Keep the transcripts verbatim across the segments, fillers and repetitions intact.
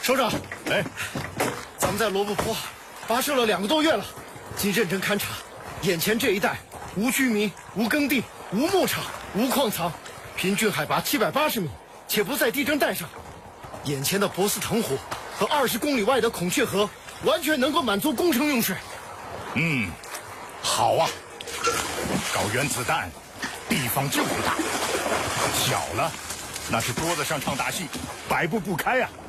首长， 哎， 咱们在罗布泊跋涉了两个多月了，经认真勘察，眼前这一带无居民、无耕地、无牧场、无矿藏，平均海拔七百八十米，且不在地震带上。眼前的博斯腾湖和二十公里外的孔雀河，完全能够满足工程用水。 嗯，好啊，搞原子弹，地方就得大，小了，那是桌子上唱大戏，摆布不开啊。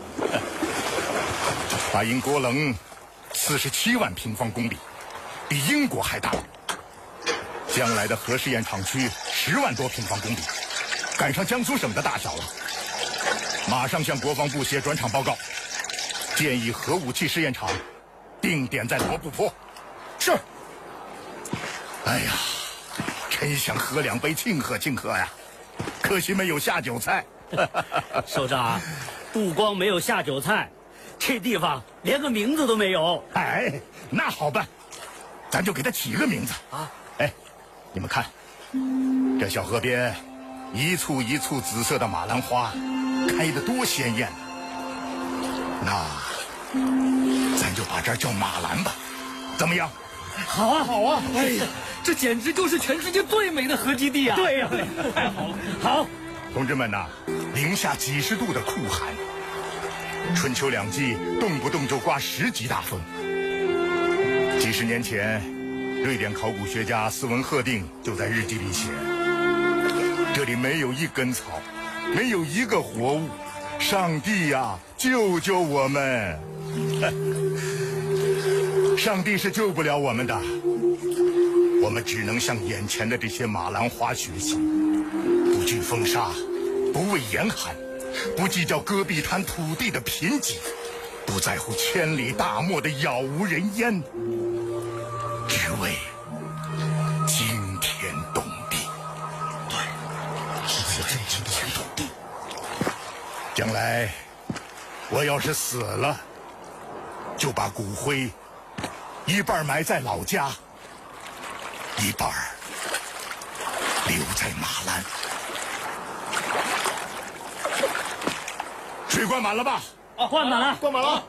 大英国冷四十七万平方公里，比英国还大。将来的核试验场区十万多平方公里，赶上江苏省的大小了。马上向国防部写转场报告，建议核武器试验场定点在罗布泊。 是。 哎呀，真想喝两杯庆贺庆贺呀，可惜没有下酒菜。 首长，不光没有下酒菜，这地方连个名字都没有。 哎，那好办，咱就给它起个名字啊！哎，你们看，这小河边，一簇一簇紫色的马兰花，开得多鲜艳。那，咱就把这儿叫马兰吧，怎么样？ 好啊，好啊！哎呀，这简直就是全世界最美的核基地啊！对呀、啊，太好了！好， 同志们呐，零下几十度的酷寒，春秋两季动不动就刮十级大风。几十年前，瑞典考古学家斯文赫定就在日记里写：这里没有一根草，没有一个活物，上帝呀、啊，救救我们！上帝是救不了我们的，我们只能向眼前的这些马兰花学习，不惧风沙，不畏严寒，不计较戈壁滩土地的贫瘠，不在乎千里大漠的杳无人烟，只为惊天动地。对，只为惊天动地。将来我要是死了，就把骨灰一半埋在老家，一半留在马兰。水灌满了吧？ 啊，灌满了， 灌满了。